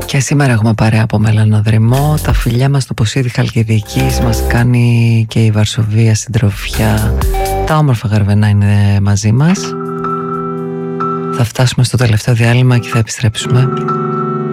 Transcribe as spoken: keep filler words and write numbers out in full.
Και σήμερα έχουμε παρέα από Μελανοδρυμό. Τα φιλιά μας στο Ποσίδι Χαλκιδικής μας κάνει και η Βαρσοβία συντροφιά. Τα όμορφα Γαρβενά είναι μαζί μας. Θα φτάσουμε στο τελευταίο διάλειμμα και θα επιστρέψουμε.